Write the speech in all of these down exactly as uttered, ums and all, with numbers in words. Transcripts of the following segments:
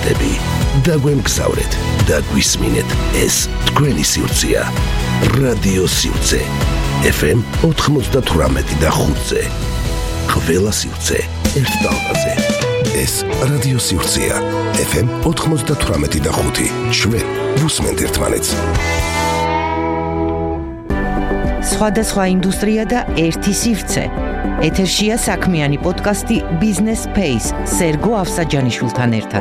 გახსნები და გვემგზავრეთ და გვისმინეთ ეს თქვენი სივრცეა რადიო სივრცე ეფ ემ ოცდაოთხ და ხუთზე ყველა სივრცე ერთ ტალღაზე ეს რადიო სივრცეა ეფ ემ ოცდაოთხ და ხუთი ჩვენ ვუსმენთ ერთმანეთს სხვადასხვა ინდუსტრია და ერთი სივრცე ეთერშია საქმიანი პოდკასტი Business Space სერგო ავსაჯანიშვილთან ერთად.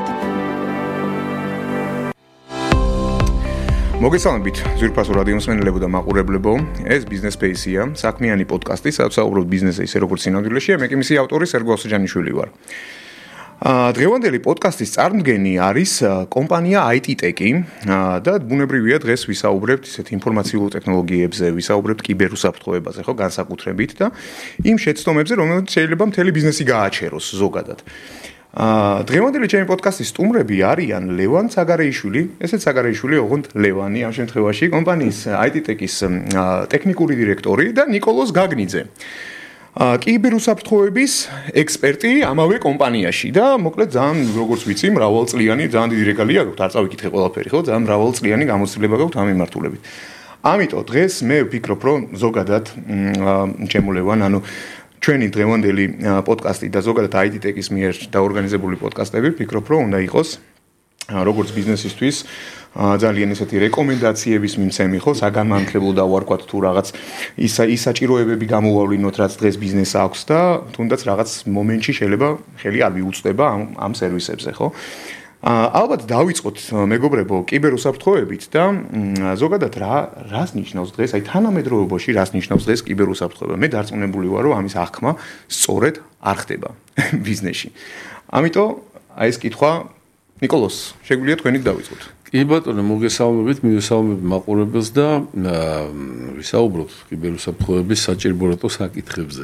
მოგესალმებით, ძვირფასო რადიო მსმენელებო და მაყურებლებო. ეს Business Space-ია, საქმიანი პოდკასტი, სადაც საუბრობთ ბიზნესზე ისე როგორც სინამდვილეშია. მე კი მისი ავტორი სერგო ავსაჯანიშვილი ვარ. დღევანდელი პოდკასტის წარმდგენი არის კომპანია აი ტი Tech-ი და ბუნებრივია დღეს ვისაუბრებთ ისეთ ინფორმაციულ ტექნოლოგიებზე, ვისაუბრებთ კიბერუსაფრთხოებაზე, ხო, განსაკუთრებით და იმ შეცდომებზე, რომელიც შეიძლება მთელი ბიზნესი გააჩეროს ზოგადად. დღევანდელი ჩემი პოდკასტის სტუმრები არიან ლევან ცაგარეიშვილი, ესეც ცაგარეიშვილი, ოღონდ ლევანი ამ შემთხვევაში, კომპანიის აი ტი Tech-ის ტექნიკური დირექტორი და ნიკოლოზ გაგნიძე. კიბერუსაფრთხოების ექსპერტი ამავე კომპანიაში და მოკლედ ძალიან როგორც ვიცი, მრავალწლიანი, ძალიან დიდი რეგალია გაქვთ, არ წავიკითხე ყველაფერი, ხო, ძალიან მრავალწლიანი გამოცდილება გაქვთ ამ მიმართულებით. ამიტომ დღეს მე ვფიქრობ, რომ ზოგადად ჩემულევან, ანუ ჩვენი დღევანდელი პოდკასტი და ზოგადად აი ტი Tech-ის მიერ დაორგანიზებული პოდკასტები ვფიქრობ, რომ უნდა იყოს როგორც ბიზნესისთვის ძალიან ესეთი რეკომენდაციების მიმცემი, ხო, საგანმანათლებლო და ვარქვათ თუ რაღაც ის ის საჭიროებები გამოვავლინოთ, რაც დღეს ბიზნესს აქვს და თუნდაც რაღაც მომენტში შეიძლება ხელი არ მიუწვდება ამ ამ სერვისებზე, ხო? ალბათ დავიწყოთ მეგობრებო კიბერუსაფრთხოებით და ზოგადად რა რას ნიშნავს დღეს, აი თანამედროვეობაში რას ნიშნავს დღეს კიბერუსაფრთხოება? მე დარწმუნებული ვარ, რომ ამის აღქმა სწორედ არ ხდება ბიზნესში. ამიტომ აი ეს კითხვა ნიკოლოზ, შეგვიძლია თქვენით დავიწყოთ. კი ბატონო, მოგესალმებით, მივესალმებ მაყურებელს და ვისაუბროთ კიბერუსაფრთხოების საჭიროებათა საკითხებზე.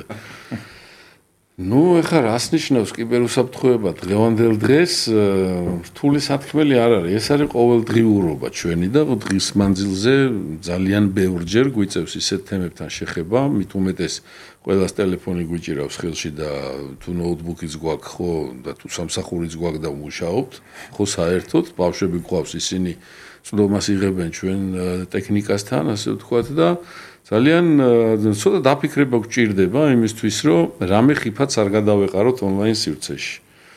ნუ ეხლა რას ნიშნავს კიბერუსაფრთხოება დღევანდელ დღეს? რთული სათქმელი არ არის, ეს არის ყოველდღიურობა ჩვენი და დღის მანძილზე ძალიან ბევრჯერ გვიწევს ისეთ თემებთან შეხება, მით უმეტეს ყველას ტელეფონი გვიჭირავს ხელში და თუ ნოუთბუქიც გვაქვს, ხო, და თუ სამსახურიც გვაქვს და ვმუშაობთ, ხო, საერთოდ ბავშვები გვყავს, ისინი წვდომას იღებენ ჩვენ ტექნიკასთან, ასე ვთქვათ და ძალიან ცოტა დაფიქრება გვჭირდება იმისთვის, რომ რამე ხიფაც არ გადავეყაროთ ონლაინ სივრცეში.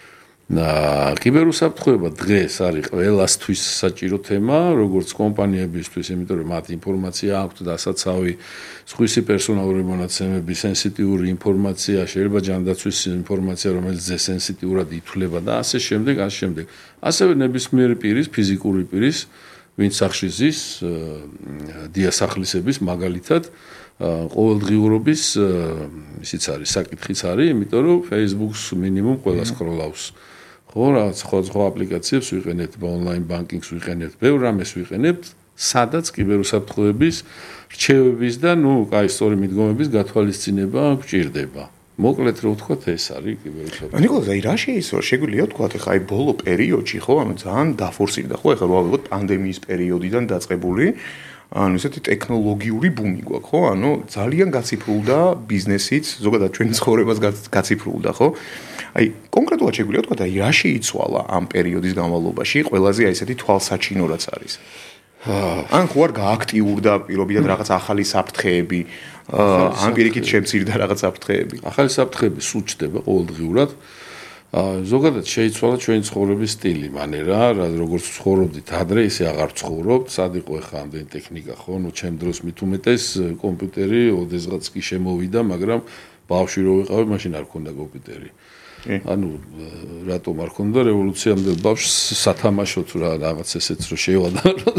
კიბერუსაფრთხოება დღეს არის ყველასთვის საჭირო თემა, როგორც კომპანიებისთვის, იმიტომ რომ მათ ინფორმაცია აქვთ და ასაცავი სხვისი პერსონალური მონაცემები, სენსიტიური ინფორმაცია, შეიძლება ჯანდაცვის ინფორმაცია, რომელიც ზე სენსიტიურად ითვლება და ასე შემდეგ, ასე შემდეგ. ასევე ნებისმიერი პირის, ფიზიკური პირის, ვინც სახში ზის, დიასახლისების მაგალითად ყოველდღიურობის ისიც არის, საკითხიც არის, იმიტომ რომ Facebook-ს მინიმუმ ყველა სკროლავს. ხო, რაღაც სხვა აპლიკაციებს ვიყენებთ, ონლაინ ბანკინგს ვიყენებთ, ბევრ რამეს ვიყენებთ, სადაც კიბერუსაფრთხოების რჩევების და ნუ, კაი, სწორი მიდგომების გათვალისწინება გვჭირდება. მოკლედ რო ვთქვათ, ეს არის კიბერუსაფრთხოება. ნიკოლოზ, აი რა შეიძლება შეგვიძლია ვთქვათ, ეხლა აი ბოლო პერიოდში, ხო, ანუ ძალიან დაფორსირდა, ხო, ეხლა ვავიღოთ პანდემიის პერიოდიდან დაწყებული, ანუ ესეთი ტექნოლოგიური ბუმი გვაქვს, ხო? ანუ ძალიან გაციფრულდა ბიზნესიც, ზოგადად ჩვენი ცხოვრებაც გაციფრულდა, ხო? აი კონკრეტულად შეგვიძლია ვთქვათ, აი რა შეიცვალა ამ პერიოდის განმავლობაში, ყველაზე აი ესეთი თვალსაჩინო რაც არის. ან ხო არ გააქტიურდა პირობიდან რაღაც ახალი საფრთხეები, ან პირიქით შემცირდა რაღაც საფრთხეები. ახალი საფრთხეები სულ ჩდება ყოველდღიურად. ზოგადად შეიცვალა ჩვენი ცხოვრების სტილი, მანერა, როგორც ცხოვრობდით ადრე, ისე აღარ ცხოვრობთ, სად იყო ახლა ამდენი ტექნიკა, ხო? ნუ ჩემ დროს მით უმეტეს კომპიუტერი ოდესღაც კი შემოვიდა, მაგრამ ბავშვი რო ვიყავი, მაშინ არ ქონდა კომპიუტერი. ანუ რატომ არ ქონდა რევოლუციამდე ბავშვს სათამაშოთ რა რაღაც ესეც რო შევადაროთ.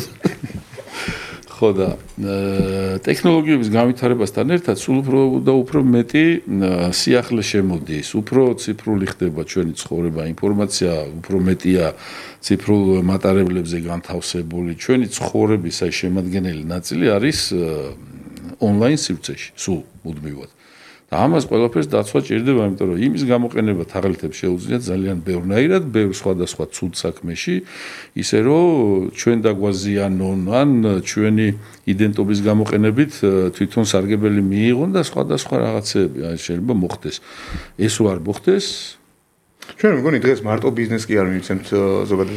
ხო და ტექნოლოგიების განვითარებასთან ერთად სულ უფრო და უფრო მეტი სიახლე შემოდის, უფრო ციფრული ხდება ჩვენი ცხოვრება, ინფორმაცია უფრო მეტია ციფრულ მატარებლებზე განთავსებული. ჩვენი ცხოვრების აი შემადგენელი ნაწილი არის ონლაინ სივრცეში, სულ მუდმივად. და ამას ყველაფერს დაცვა ჭირდება, იმიტომ რომ იმის გამოყენება თაღლითებს შეუძლიათ ძალიან ბევრნაირად, ბევრ სხვადასხვა ცუდ საქმეში, ისე რომ ჩვენ დაგვაზიანონ, ან ჩვენი იდენტობის გამოყენებით თვითონ სარგებელი მიიღონ და სხვადასხვა რაღაცები შეიძლება მოხდეს. ეს რო არ მოხდეს, ჩვენ მგონი დღეს მარტო ბიზნეს კი არ მივცემთ ზოგადად